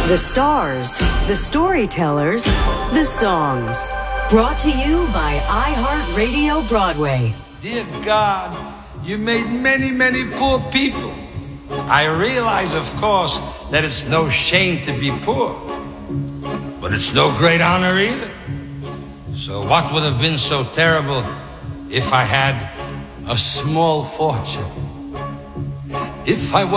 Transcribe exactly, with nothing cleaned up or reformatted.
The stars, the storytellers, the songs. Brought to you by iHeartRadio Broadway. Dear God, you made many, many poor people. I realize, of course, that it's no shame to be poor, but it's no great honor either. So what would have been so terrible if I had a small fortune? If I was